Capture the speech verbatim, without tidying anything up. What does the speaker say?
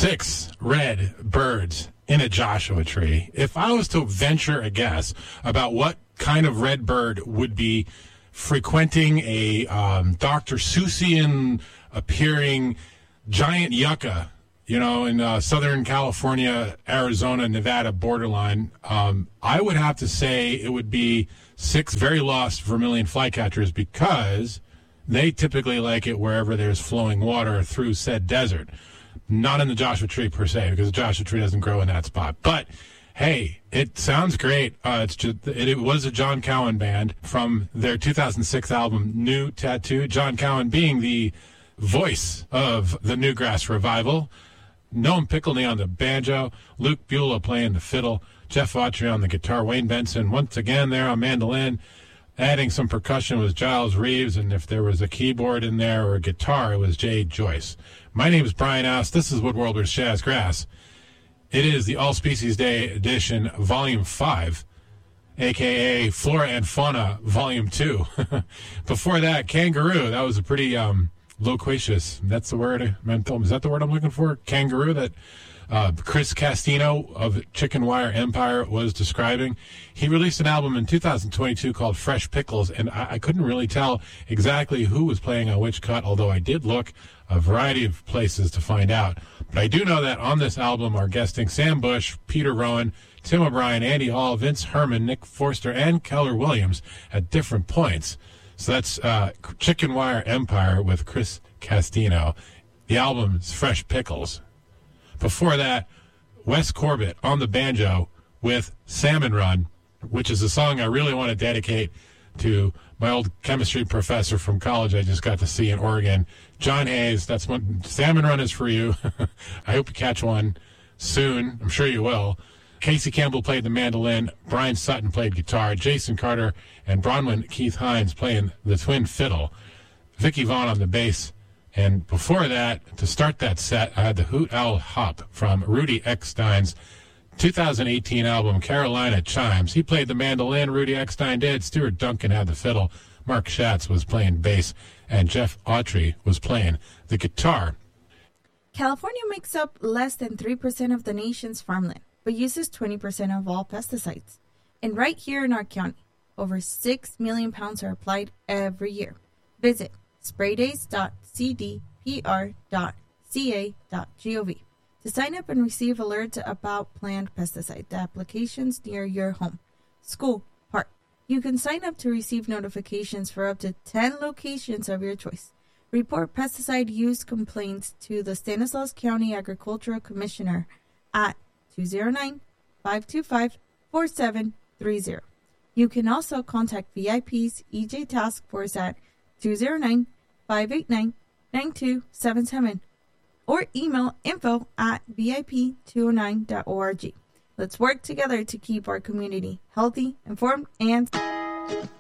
Six red birds in a Joshua tree. If I was to venture a guess about what kind of red bird would be frequenting a um, Doctor Seussian appearing giant yucca, you know, in uh, Southern California, Arizona, Nevada borderline, um, I would have to say it would be six very lost vermilion flycatchers, because they typically like it wherever there's flowing water through said desert. Not in the Joshua tree per se, because the Joshua tree doesn't grow in that spot. But hey, it sounds great. Uh, it's just it, it was a John Cowan band from their two thousand six album New Tattoo. John Cowan being the voice of the Newgrass Revival. Noam Pickney on the banjo, Luke Beulah playing the fiddle, Jeff Autry on the guitar, Wayne Benson once again there on mandolin. Adding some percussion was Giles Reeves, and if there was a keyboard in there or a guitar, it was Jay Joyce. My name is Brian Oust. This is Woodworlders Jazz Grass. It is the All Species Day edition, Volume five, a k a. Flora and Fauna, Volume two. Before that, Kangaroo. That was a pretty um, loquacious, that's the word, is that the word I'm looking for? Kangaroo, that uh, Chris Castino of Chicken Wire Empire was describing. He released an album in two thousand twenty-two called Fresh Pickles, and I, I couldn't really tell exactly who was playing on which cut, although I did look a variety of places to find out. But I do know that on this album are guesting Sam Bush, Peter Rowan, Tim O'Brien, Andy Hall, Vince Herman, Nick Forster, and Keller Williams at different points. So that's uh, Chicken Wire Empire with Chris Castino. The album's Fresh Pickles. Before that, Wes Corbett on the banjo with Salmon Run, which is a song I really want to dedicate to my old chemistry professor from college I just got to see in Oregon, John Hayes. That's what Salmon Run is for you. I hope you catch one soon. I'm sure you will. Casey Campbell played the mandolin. Brian Sutton played guitar. Jason Carter and Bronwyn Keith Hines playing the twin fiddle. Vicky Vaughn on the bass. And before that, to start that set, I had the Hoot Owl Hop from Rudy Eckstein's two thousand eighteen album, Carolina Chimes. He played the mandolin, Rudy Eckstein did. Stuart Duncan had the fiddle. Mark Schatz was playing bass. And Jeff Autry was playing the guitar. California makes up less than three percent of the nation's farmland, but uses twenty percent of all pesticides. And right here in our county, over six million pounds are applied every year. Visit spraydays dot c d p r dot c a dot gov to sign up and receive alerts about planned pesticide applications near your home, school, park. You can sign up to receive notifications for up to ten locations of your choice. Report pesticide use complaints to the Stanislaus County Agricultural Commissioner at two oh nine, five two five, four seven three oh. You can also contact V I P's E J Task Force at two oh nine, five eight nine, nine two seven seven or email info at V I P two oh nine dot org. Let's work together to keep our community healthy, informed, and...